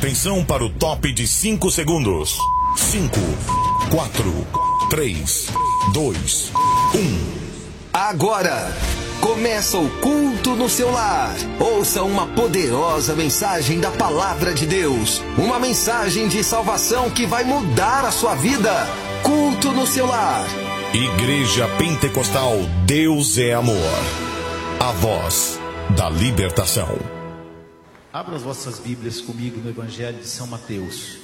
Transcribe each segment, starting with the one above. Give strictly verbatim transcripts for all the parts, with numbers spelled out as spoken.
Atenção para o top de cinco segundos. cinco, quatro, três, dois, um. Agora começa o culto no seu lar. Ouça uma poderosa mensagem da palavra de Deus. Uma mensagem de salvação que vai mudar a sua vida. Culto no seu lar. Igreja Pentecostal Deus é Amor. A voz da libertação. Abra as vossas Bíblias comigo no Evangelho de São Mateus.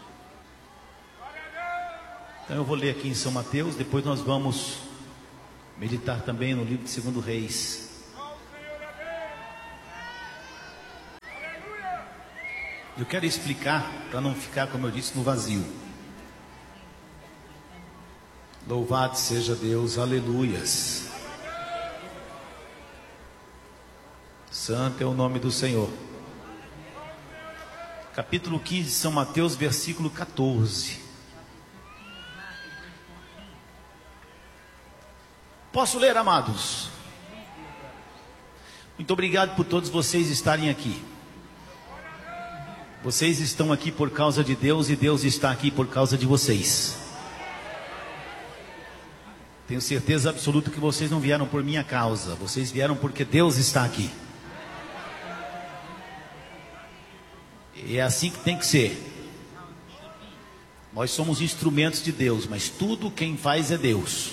Então eu vou ler aqui em São Mateus, depois nós vamos meditar também no livro de Segundo Reis. Eu quero explicar, para não ficar, como eu disse, no vazio. Louvado seja Deus, aleluias. Santo é o nome do Senhor. Capítulo quinze de São Mateus, versículo quatorze. Posso ler, amados? Muito obrigado por todos vocês estarem aqui. Vocês estão aqui por causa de Deus e Deus está aqui por causa de vocês. Tenho certeza absoluta que vocês não vieram por minha causa. Vocês vieram porque Deus está aqui. E é assim que tem que ser. Nós somos instrumentos de Deus, mas tudo quem faz é Deus.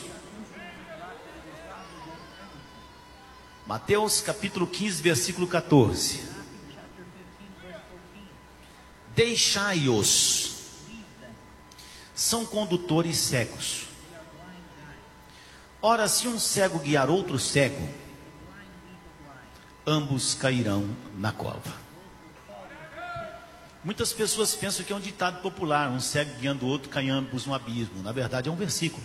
Mateus capítulo quinze, versículo quatorze. Deixai-os, são condutores cegos. Ora, se um cego guiar outro cego, ambos cairão na cova. Muitas pessoas pensam que é um ditado popular, um cego guiando o outro, cai ambos no abismo. Na verdade é um versículo.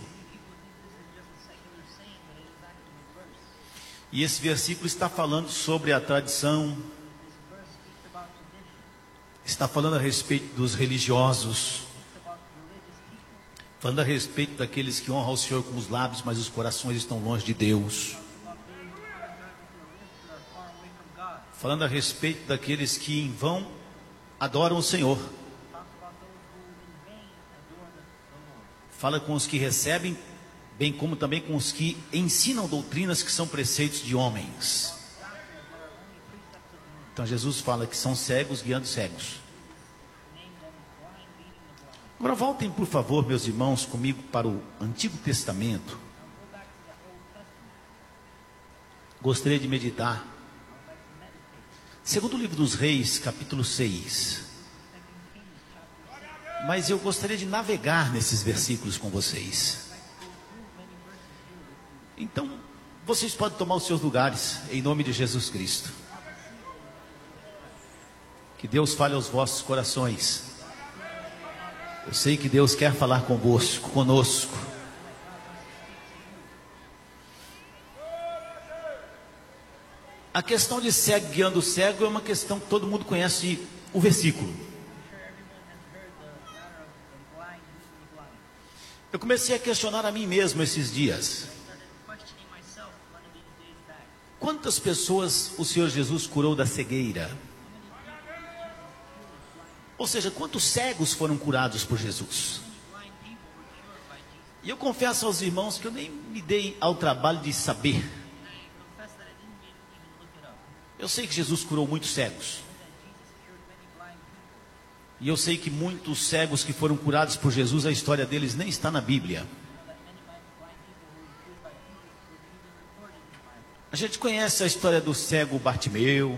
E esse versículo está falando sobre a tradição, está falando a respeito dos religiosos, falando a respeito daqueles que honram o Senhor com os lábios, mas os corações estão longe de Deus. Falando a respeito daqueles que em vão adoram o Senhor. Fala com os que recebem, bem como também com os que ensinam doutrinas que são preceitos de homens. Então Jesus fala que são cegos guiando cegos. Agora voltem por favor, meus irmãos, comigo para o Antigo Testamento. Gostaria de meditar segundo o livro dos Reis, capítulo seis. Mas eu gostaria de navegar nesses versículos com vocês. Então, vocês podem tomar os seus lugares, em nome de Jesus Cristo. Que Deus fale aos vossos corações. Eu sei que Deus quer falar convosco, conosco. A questão de cego guiando o cego é uma questão que todo mundo conhece o versículo. Eu comecei a questionar a mim mesmo esses dias. Quantas pessoas o Senhor Jesus curou da cegueira? Ou seja, quantos cegos foram curados por Jesus? E eu confesso aos irmãos que eu nem me dei ao trabalho de saber. Eu sei que Jesus curou muitos cegos. E eu sei que muitos cegos que foram curados por Jesus, a história deles nem está na Bíblia. A gente conhece a história do cego Bartimeu,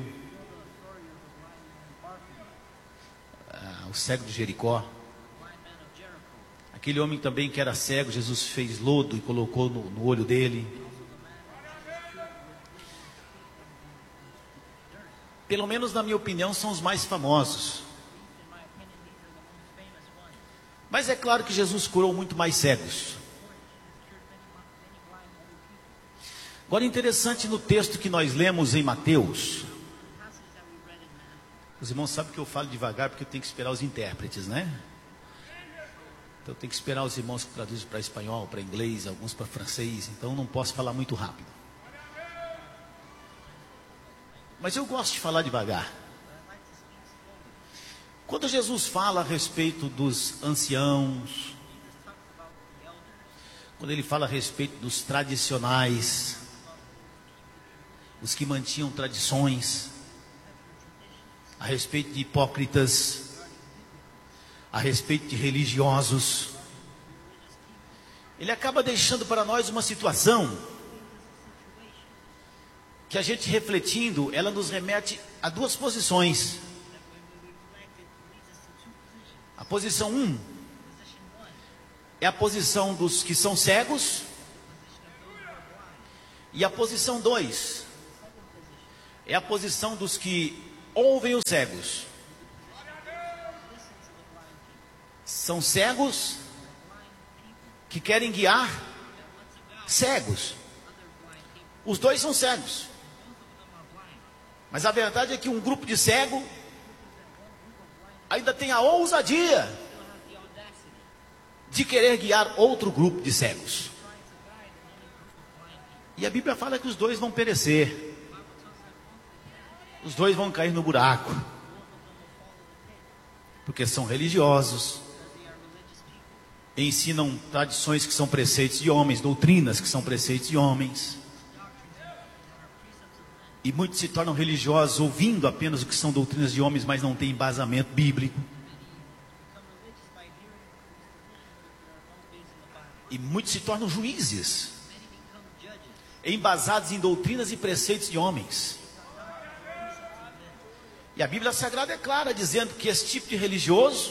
ah, o cego de Jericó. Aquele homem também que era cego, Jesus fez lodo e colocou no, no olho dele. Pelo menos na minha opinião são os mais famosos. Mas é claro que Jesus curou muito mais cegos. Agora interessante no texto que nós lemos em Mateus. Os irmãos sabem que eu falo devagar porque eu tenho que esperar os intérpretes, né? Então eu tenho que esperar os irmãos que traduzem para espanhol, para inglês, alguns para francês. Então não posso falar muito rápido. Mas eu gosto de falar devagar. Quando Jesus fala a respeito dos anciãos, quando ele fala a respeito dos tradicionais, os que mantinham tradições, a respeito de hipócritas, a respeito de religiosos, ele acaba deixando para nós uma situação que a gente refletindo, ela nos remete a duas posições. A posição um é a posição dos que são cegos, e a posição dois é a posição dos que ouvem os cegos. São cegos que querem guiar cegos. Os dois são cegos. Mas a verdade é que um grupo de cego ainda tem a ousadia de querer guiar outro grupo de cegos. E a Bíblia fala que os dois vão perecer. Os dois vão cair no buraco. Porque são religiosos. Ensinam tradições que são preceitos de homens, doutrinas que são preceitos de homens. E muitos se tornam religiosos ouvindo apenas o que são doutrinas de homens, mas não tem embasamento bíblico. E muitos se tornam juízes, embasados em doutrinas e preceitos de homens. E a Bíblia Sagrada é clara, dizendo que esse tipo de religioso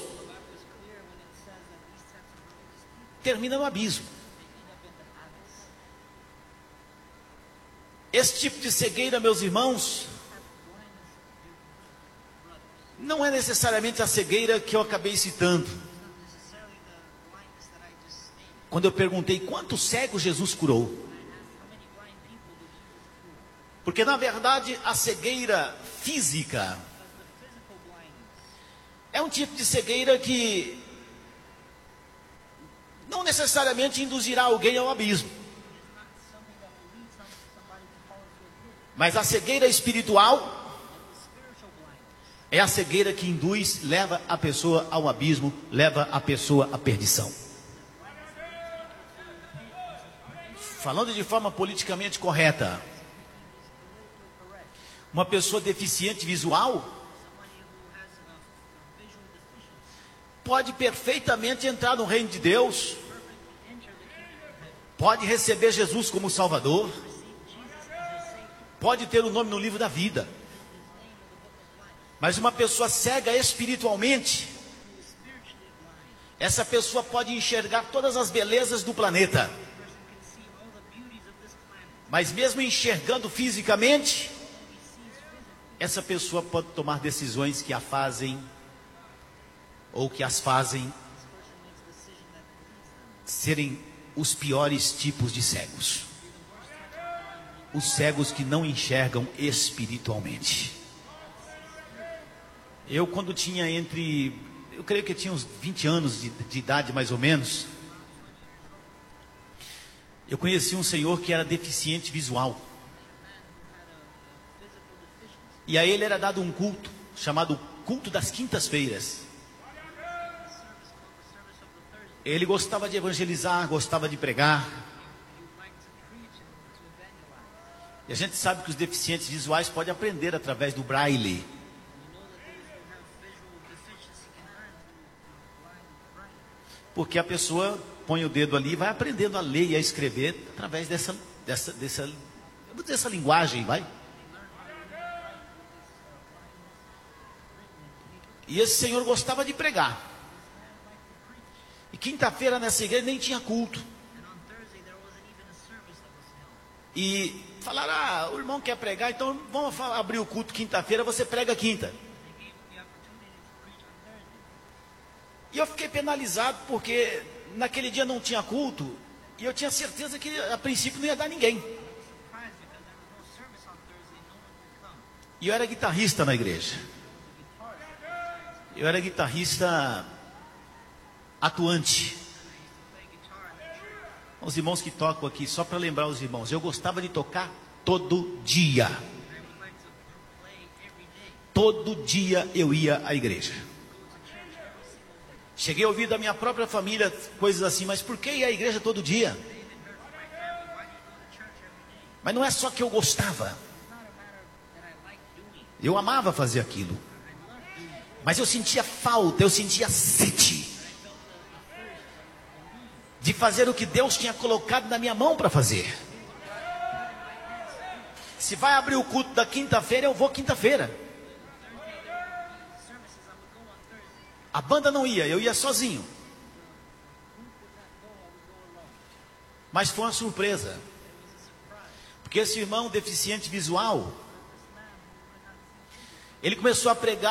termina no abismo. Esse tipo de cegueira, meus irmãos, não é necessariamente a cegueira que eu acabei citando. Quando eu perguntei quantos cegos Jesus curou. Porque na verdade a cegueira física é um tipo de cegueira que não necessariamente induzirá alguém ao abismo. Mas a cegueira espiritual é a cegueira que induz, leva a pessoa ao abismo, leva a pessoa à perdição. Falando de forma politicamente correta, uma pessoa deficiente visual pode perfeitamente entrar no reino de Deus, pode receber Jesus como Salvador, pode ter o nome no livro da vida. Mas uma pessoa cega espiritualmente, essa pessoa pode enxergar todas as belezas do planeta, mas mesmo enxergando fisicamente, essa pessoa pode tomar decisões que a fazem, ou que as fazem serem os piores tipos de cegos. Os cegos que não enxergam espiritualmente. Eu, quando tinha entre, eu creio que eu tinha uns vinte anos de, de idade mais ou menos, eu conheci um senhor que era deficiente visual. E a ele era dado um culto, chamado culto das quintas-feiras. Ele gostava de evangelizar, gostava de pregar. E a gente sabe que os deficientes visuais podem aprender através do braille. Porque a pessoa põe o dedo ali e vai aprendendo a ler e a escrever através dessa, dessa, dessa, eu vou dizer essa linguagem, vai. E esse senhor gostava de pregar. E quinta-feira nessa igreja nem tinha culto. E falaram, ah, o irmão quer pregar, então vamos abrir o culto quinta-feira, você prega quinta. E eu fiquei penalizado porque naquele dia não tinha culto. E eu tinha certeza que a princípio não ia dar ninguém. E eu era guitarrista na igreja. Eu era guitarrista atuante. Os irmãos que tocam aqui, só para lembrar os irmãos, eu gostava de tocar todo dia. Todo dia eu ia à igreja. Cheguei a ouvir da minha própria família coisas assim, mas por que ir à igreja todo dia? Mas não é só que eu gostava. Eu amava fazer aquilo. Mas eu sentia falta, eu sentia sede de fazer o que Deus tinha colocado na minha mão para fazer. Se vai abrir o culto da quinta-feira, eu vou quinta-feira. A banda não ia, eu ia sozinho. Mas foi uma surpresa. Porque esse irmão deficiente visual, ele começou a pregar